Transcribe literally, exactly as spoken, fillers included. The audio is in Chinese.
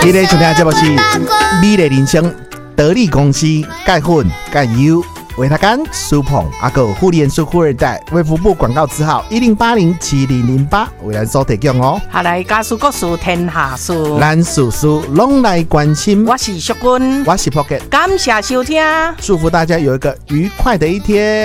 今天收听的节目是美丽人生得力公司钙粉钙油维他干苏捧阿狗护理元素富二代卫福部广告字号一零八零七零零八为咱所提供哦。 下来家事国事天下事， 咱事事拢来关心。 我是淑君， 我是 Pocket， 感谢收听， 祝福大家有一个愉快的一天。